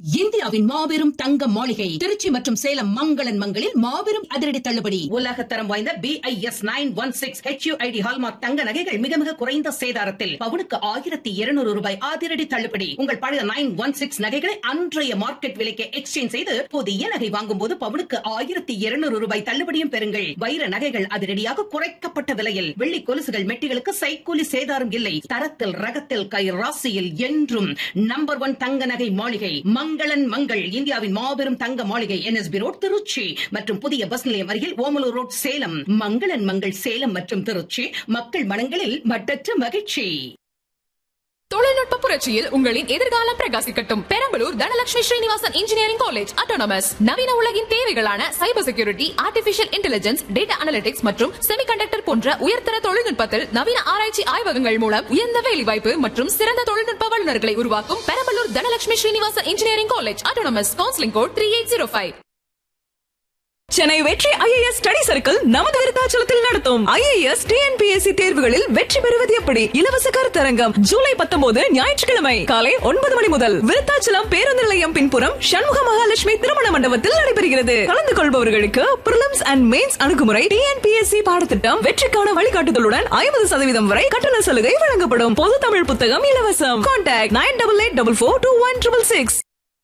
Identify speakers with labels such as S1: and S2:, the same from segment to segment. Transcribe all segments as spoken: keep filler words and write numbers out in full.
S1: இந்தியாவின் மாபெரும் தங்க மாளிகை திருச்சி மற்றும் சேலம் மங்களன் மங்களில் மாபெரும் அதிரடி தள்ளுபடி. உலக தரம் வாய்ந்த B I S nine one six H you I D hallmark தங்க நகைகள் மிக மிக குறைந்த சேதாரத்தில் பவுனுக்கு ஆயிரத்தி இருநூறு ரூபாய் அதிரடி தள்ளுபடி. உங்கள் பழைய நைன் ஒன் சிக்ஸ் நகைகளை அன்றைய மார்க்கெட் விலைக்கு எக்ஸ்சேஞ்ச் செய்து புதிய நகை வாங்கும் போது பவுனுக்கு ஆயிரத்தி இருநூறு ரூபாய் தள்ளுபடியும் பெறுங்கள். வைர நகைகள் அதிரடியாக குறைக்கப்பட்ட விலையில், வெள்ளி கொலுசுகள் மெட்டிகளுக்கு சைக்கூலி சேதாரம் இல்லை. தரத்தில் ரகத்தில் கை ராசியில் என்றும் நம்பர் ஒன் தங்க நகை மாளிகை மங்களன் மங்கள். இந்தியாவின் மாபெரும் தங்க மாளிகை N S B road Trichy மற்றும் புதிய பஸ் நிலையம் அருகில் ஓமலூர் ரோட் சேலம். மங்களன் மங்கள் சேலம் மற்றும் திருச்சி, மக்கள் மனங்களில் மட்டற்ற மகிழ்ச்சி.
S2: தொழில்நுட்ப புரட்சியில் உங்களின் எதிர்காலம் பிரகாசிக்கட்டும். Perambalur Dhanalakshmi Srinivasan engineering college autonomous நவீன உலகின் தேவைகளான cyber security, artificial intelligence, data analytics மற்றும் செமிகண்டக்டர் போன்ற உயர்தர தொழில்நுட்பத்தில் நவீன ஆராய்ச்சி ஆய்வகங்கள் மூலம் உயர்ந்த வேலைவாய்ப்பு மற்றும் சிறந்த தொழில்நுட்ப வல்லுநர்களை உருவாக்கும் Perambalur Dhanalakshmi Srinivasan engineering college autonomous. Counselling code three eight zero five.
S3: Chennai வெற்றி ஐ ஏ எஸ் ஸ்டடி சர்க்கிள் நமது விருத்தாச்சலத்தில் நடத்தும் ஐ A S T N P S C தேர்வுகளில் வெற்றி பெறுவது எப்படி இலவச கருத்தரங்கம் ஜூலை பத்தொன்பது ஞாயிற்றுக்கிழமை காலை ஒன்பது மணி முதல் விருத்தாச்சலம் பேருந்து நிலையம் பின்புறம் சண்முக மகாலட்சுமி திருமண மண்டபத்தில் நடைபெறுகிறது. கலந்து கொள்பவர்களுக்கு பிரிலிம்ஸ் அண்ட் மெயின்ஸ் அணுகுமுறை, T N P S C பாடத்திட்டம், வெற்றிக்கான வழிகாட்டுதலுடன் ஐம்பது சதவீதம் வரை கட்டண சலுகை வழங்கப்படும். பொது தமிழ் புத்தகம் இலவசம். Contact nine double eight double four two one triple six.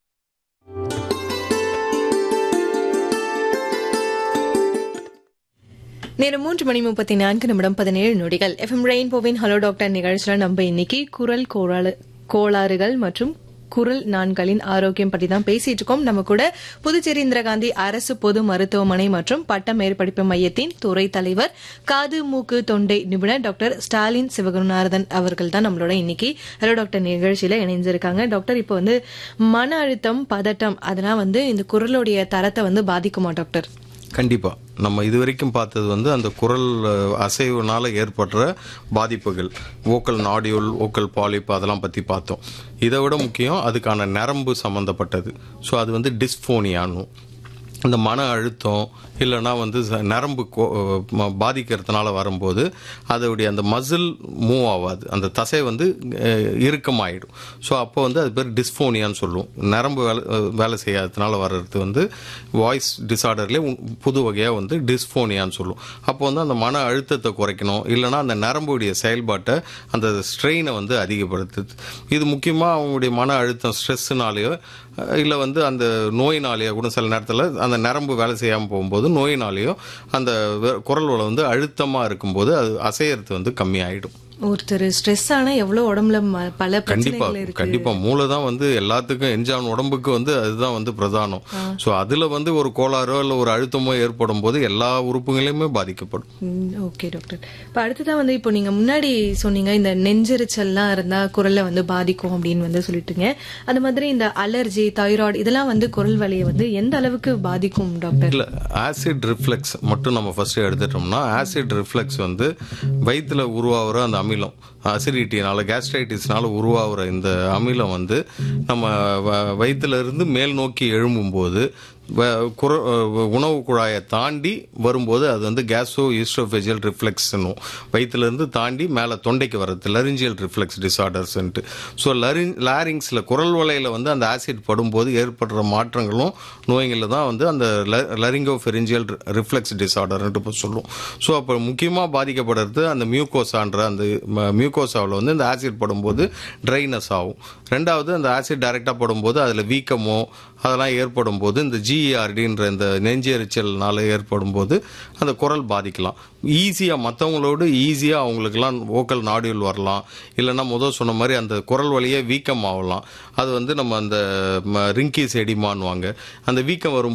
S4: நேரம் மூன்று மணி முப்பத்தி நான்கு நிமிடம் பதினேழு நொடிகள். எஃப் எம் ரெயின்போவின் ஹலோ டாக்டர் நிகழ்ச்சியில் நம்ம இன்னைக்கு குரல் கோளாறுகள் மற்றும் குரல் நான்களின் ஆரோக்கியம் பற்றி தான் பேசிட்டு இருக்கோம். நம்ம கூட புதுச்சேரி இந்திரா காந்தி அரசு பொது மருத்துவமனை மற்றும் பட்ட மேற்படிப்பு மையத்தின் துறை தலைவர், காது மூக்கு தொண்டை நிபுணர் டாக்டர் ஸ்டாலின் சிவகுருநாதன் அவர்கள் தான் நம்மளோட இன்னைக்கு ஹலோ டாக்டர் நிகழ்ச்சியில இணைஞ்சிருக்காங்க. டாக்டர், இப்போ வந்து மன அழுத்தம், பதட்டம் அதெல்லாம் வந்து இந்த குரலுடைய தரத்தை வந்து பாதிக்குமா டாக்டர்?
S5: கண்டிப்பா. நம்ம இதுவரைக்கும் பார்த்தது வந்து அந்த குரல் அசைவுனால ஏற்படுற பாதிப்புகள், வோக்கல் நாடியூல், வோக்கல் பாலிப், அதெல்லாம் பற்றி பார்த்தோம். இதை விட முக்கியம் அதுக்கான நரம்பு சம்மந்தப்பட்டது. ஸோ அது வந்து டிஸ்ஃபோனியான்னு, இந்த மன அழுத்தம் இல்லைனா வந்து நரம்பு பாதிக்கிறதுனால வரும்போது அதோடைய அந்த மசில் மூவ் ஆகாது, அந்த தசை வந்து இறுக்கமாயிடும். ஸோ அப்போ வந்து அது பேர் டிஸ்ஃபோனியான்னு சொல்லுவோம். நரம்பு வேலை வேலை செய்யாததுனால வர்றது வந்து வாய்ஸ் டிஸார்டர்லேயே புது வகையாக வந்து டிஸ்ஃபோனியான்னு சொல்லுவோம். அப்போ வந்து அந்த மன அழுத்தத்தை குறைக்கணும், இல்லைனா அந்த நரம்புடைய செயல்பாட்டை, அந்த ஸ்ட்ரெயினை வந்து அதிகப்படுத்துது. இது முக்கியமாக அவங்களுடைய மன அழுத்தம் ஸ்ட்ரெஸ்ஸுனாலேயோ இல்லை வந்து அந்த நோயினாலேயோ கூட சில நேரத்தில் அந்த நரம்பு வேலை செய்யாமல் போகும்போது நோயினாலேயோ அந்த குரல் வளம் வந்து அழுத்தமாக இருக்கும்போது அது அசையறது வந்து கம்மியாயிடும்.
S4: ஒருத்தர் ஸ்ட்ரெஸ் ஆனா எவ்வளவு உடம்புல பல
S5: கண்டிப்பா கண்டிப்பா மூளை தான் வந்து எல்லாத்துக்கும் எஞ்சான் உடம்புக்கு வந்து அதுதான் வந்து பிரதானம். சோ அதுல வந்து ஒரு கோளாறோ இல்ல ஒரு அழுத்தமோ ஏற்படும் போது எல்லா உறுப்புகளையுமே பாதிக்கப்படும்.
S4: ஓகே டாக்டர், இப்ப அடுத்ததான் வந்து இப்போ நீங்க முன்னாடி சொன்னீங்க இந்த நெஞ்செரிச்சல்லாம் இருந்தா குரல்ல வந்து பாதிக்கும் அப்படின்னு வந்து சொல்லிட்டுங்க. அது மாதிரி இந்த அலர்ஜி, தைராய்டு இதெல்லாம் வந்து குரல் வலியை வந்து எந்த அளவுக்கு பாதிக்கும் டாக்டர்?
S5: இல்ல, ஆசிட் ரிஃப்ளெக்ஸ் மட்டும் நம்ம ஃபர்ஸ்ட் எடுத்துட்டோம்னா, ஆசிட் ரிஃப்ளெக்ஸ் வந்து வயிற்றுல உருவாகிற அந்த அமிலம், அசிடிட்டினால, கேஸ்ட்ரைட்டிஸ்னால உருவாகிற இந்த அமிலம் வந்து நம்ம வயிற்றுல இருந்து மேல் நோக்கி எழும்பும்போது உணவு குழாயை தாண்டி வரும்போது அது வந்து கேஸோ ஈஸ்ட்ரோஃபேஜியல் ரிஃப்ளெக்ஸ்னும், வயிற்றுலேருந்து தாண்டி மேலே தொண்டைக்கு வர்றது லரிஞ்சியல் ரிஃப்ளெக்ஸ் டிஸார்டர்ஸ்ன்ட்டு. ஸோ லரிங் லாரிங்ஸில் குரல் வலையில் வந்து அந்த ஆசிட் படும்போது ஏற்படுற மாற்றங்களும் நோய்களில் தான் வந்து அந்த லரிங்கோ ஃபெரிஞ்சியல் ரிஃப்ளெக்ஸ் டிஸார்டர்ன்ட்டு இப்போ சொல்லுவோம். ஸோ அப்போ முக்கியமாக பாதிக்கப்படுறது அந்த மியூகோசான்ற அந்த மியூகோசாவில் வந்து இந்த ஆசிட் படும்போது ட்ரைனஸ் ஆகும். ரெண்டாவது, அந்த ஆசிட் டைரெக்டாக படும்போது அதில் வீக்கமோ அதெல்லாம் ஏற்படும் போது இந்த ஜிஇஆர்டின்ற இந்த நெஞ்செரிச்சல்னால ஏற்படும் போது அந்த குரல் பாதிக்கலாம். ஈஸியாக மற்றவங்களோடு ஈஸியாக அவங்களுக்கெல்லாம் வோக்கல் நாடியூல் வரலாம், இல்லைன்னா முதல் சொன்ன மாதிரி அந்த குரல் வழியே வீக்கம் ஆகலாம். அது வந்து நம்ம அந்த ரிங்கி செடிமான்வாங்க, அந்த வீக்கம் வரும்